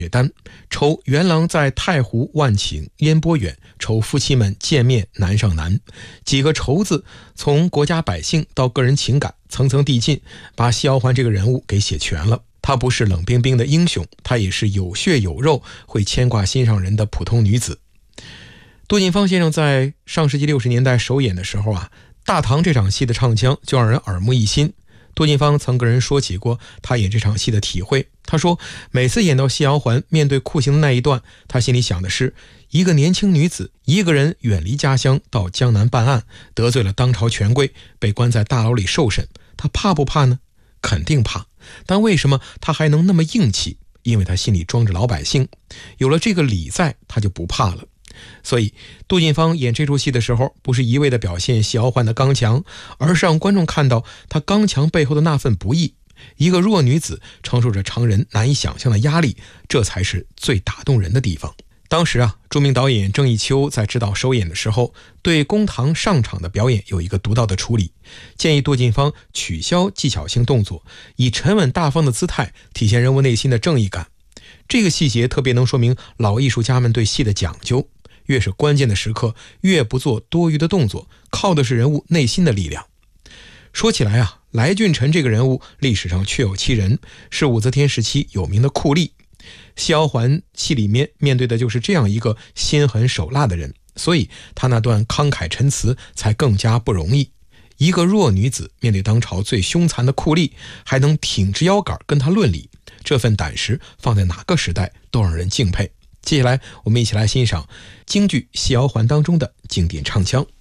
雪丹，愁元郎在太湖万顷烟波远，愁夫妻们见面难上难。几个愁字从国家百姓到个人情感层层递进，把谢瑶环这个人物给写全了。她不是冷冰冰的英雄，她也是有血有肉会牵挂心上人的普通女子。杜近芳先生在上世纪60年代首演的时候大唐这场戏的唱腔就让人耳目一新。杜近芳曾跟人说起过他演这场戏的体会，他说每次演到谢瑶环面对酷刑的那一段，他心里想的是一个年轻女子一个人远离家乡到江南办案，得罪了当朝权贵，被关在大牢里受审，他怕不怕呢？肯定怕。但为什么他还能那么硬气？因为他心里装着老百姓，有了这个理在，他就不怕了。所以杜近芳演这出戏的时候，不是一味的表现谢瑶环的刚强，而是让观众看到她刚强背后的那份不易。一个弱女子承受着常人难以想象的压力，这才是最打动人的地方。当时著名导演郑义秋在指导首演的时候，对公堂上场的表演有一个独到的处理，建议杜近芳取消技巧性动作，以沉稳大方的姿态体现人物内心的正义感。这个细节特别能说明老艺术家们对戏的讲究，越是关键的时刻，越不做多余的动作，靠的是人物内心的力量。说起来来俊臣这个人物历史上确有其人，是武则天时期有名的酷吏。谢瑶环戏里面对的就是这样一个心狠手辣的人，所以他那段慷慨陈词才更加不容易。一个弱女子面对当朝最凶残的酷吏，还能挺直腰杆跟他论理，这份胆识放在哪个时代都让人敬佩。接下来我们一起来欣赏京剧《谢瑶环》当中的经典唱腔。